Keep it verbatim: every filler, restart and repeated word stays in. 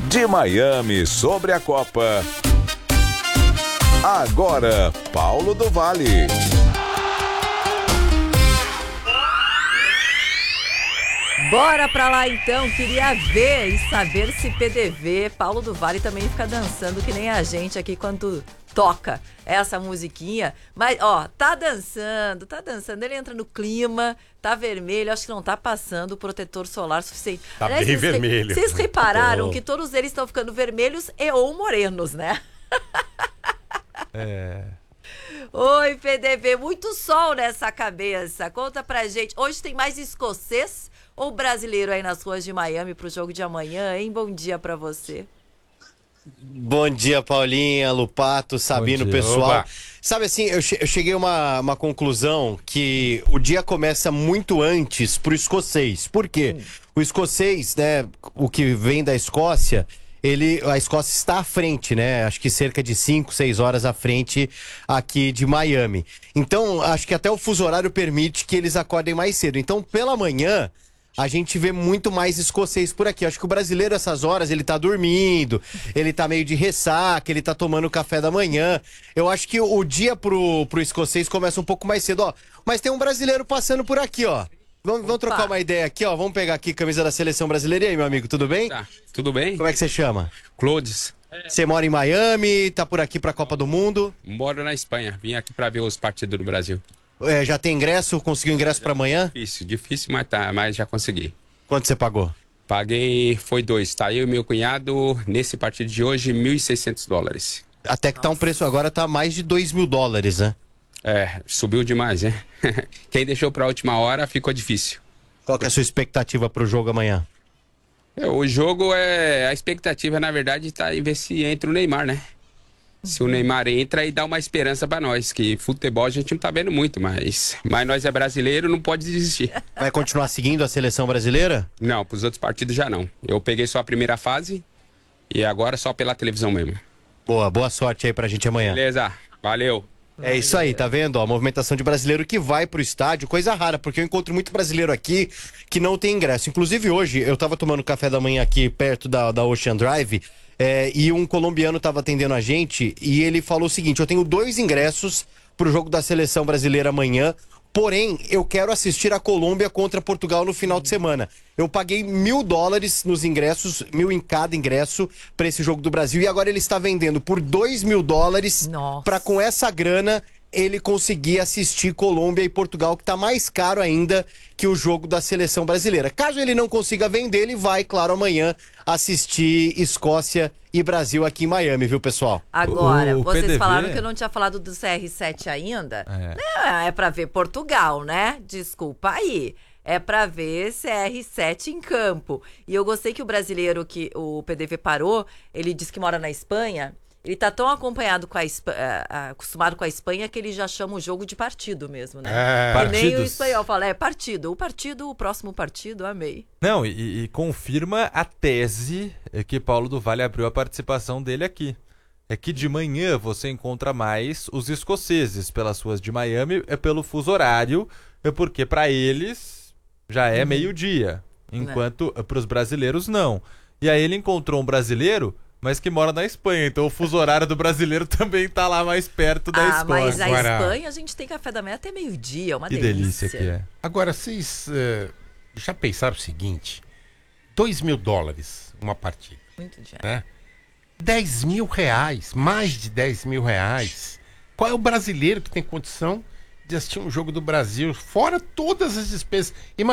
de Miami sobre a Copa. Agora, Paulo do Vale. Bora pra lá então, queria ver e saber se P D V, Paulo do Vale também fica dançando que nem a gente aqui quando toca essa musiquinha. Mas ó, tá dançando, tá dançando, ele entra no clima, tá vermelho, acho que não tá passando o protetor solar suficiente. Tá Aliás, bem vocês, vermelho. Vocês repararam oh. que todos eles estão ficando vermelhos e ou morenos, né? É... Oi, P D V, muito sol nessa cabeça. Conta pra gente, hoje tem mais escocês ou brasileiro aí nas ruas de Miami pro jogo de amanhã, hein? Bom dia pra você. Bom dia, Paulinha, Lupato, Sabino, pessoal. Oba. Sabe assim, eu, che eu cheguei a uma, uma conclusão que o dia começa muito antes pro escocês. Por quê? Hum. O escocês, né, o que vem da Escócia, ele, a Escócia está à frente, né? Acho que cerca de cinco, seis horas à frente aqui de Miami. Então, acho que até o fuso horário permite que eles acordem mais cedo. Então, pela manhã, a gente vê muito mais escocês por aqui. Acho que o brasileiro, essas horas, ele tá dormindo, ele tá meio de ressaca, ele tá tomando café da manhã. Eu acho que o dia pro, pro escocês começa um pouco mais cedo, ó. Mas tem um brasileiro passando por aqui, ó. Vamos, vamos trocar uma ideia aqui, ó. Vamos pegar aqui a camisa da seleção brasileira. E aí, meu amigo, tudo bem? Tá, tudo bem. Como é que você chama? Clodes. Você mora em Miami, tá por aqui pra Copa do Mundo? Moro na Espanha, vim aqui pra ver os partidos do Brasil. É, já tem ingresso? Conseguiu ingresso pra amanhã? Difícil, difícil, mas, tá, mas já consegui. Quanto você pagou? Paguei, foi dois, tá? Eu e meu cunhado, nesse partido de hoje, mil e seiscentos dólares. Até que tá um preço agora, tá mais de dois mil dólares, né? É, subiu demais, né? Quem deixou pra última hora ficou difícil. Qual que é a sua expectativa pro jogo amanhã? É, o jogo é... A expectativa, na verdade, tá em ver se entra o Neymar, né? Se o Neymar entra e dá uma esperança pra nós, que futebol a gente não tá vendo muito, mas, mas nós é brasileiro, não pode desistir. Vai continuar seguindo a seleção brasileira? Não, pros outros partidos já não. Eu peguei só a primeira fase e agora só pela televisão mesmo. Boa, boa sorte aí pra gente amanhã. Beleza, valeu. É isso aí, tá vendo? Ó, a movimentação de brasileiro que vai pro estádio, coisa rara, porque eu encontro muito brasileiro aqui que não tem ingresso. Inclusive hoje, eu tava tomando café da manhã aqui perto da, da Ocean Drive, é, e um colombiano tava atendendo a gente, e ele falou o seguinte: eu tenho dois ingressos pro jogo da seleção brasileira amanhã, porém, eu quero assistir a Colômbia contra Portugal no final de semana. Eu paguei mil dólares nos ingressos, mil em cada ingresso para esse jogo do Brasil, e agora ele está vendendo por dois mil dólares para, com essa grana, ele conseguir assistir Colômbia e Portugal, que tá mais caro ainda que o jogo da seleção brasileira. Caso ele não consiga vender, ele vai, claro, amanhã assistir Escócia e Brasil aqui em Miami, viu, pessoal? Agora, o vocês P D V... falaram que eu não tinha falado do C R sete ainda. É, é, é pra ver Portugal, né? Desculpa aí. É pra ver C R sete em campo. E eu gostei que o brasileiro que o P D V parou, ele disse que mora na Espanha. Ele tá tão acompanhado com a Esp... acostumado com a Espanha que ele já chama o jogo de partido mesmo, né? É, e nem o espanhol fala, é partido. O partido, o próximo partido, amei. Não, e, e confirma a tese que Paulo do Vale abriu a participação dele aqui. É que de manhã você encontra mais os escoceses pelas ruas de Miami, é pelo fuso horário, é porque para eles já é uhum. meio-dia, enquanto para os brasileiros não. E aí ele encontrou um brasileiro, mas que mora na Espanha, então o fuso horário do brasileiro também tá lá mais perto da ah, Escócia. Mas na Agora... Espanha a gente tem café da manhã até meio-dia, uma que delícia. delícia que é. Agora, vocês uh, já pensaram o seguinte: dois mil dólares uma partida. Muito dinheiro. Né? dez mil reais, mais de dez mil reais. Qual é o brasileiro que tem condição de assistir um jogo do Brasil, fora todas as despesas?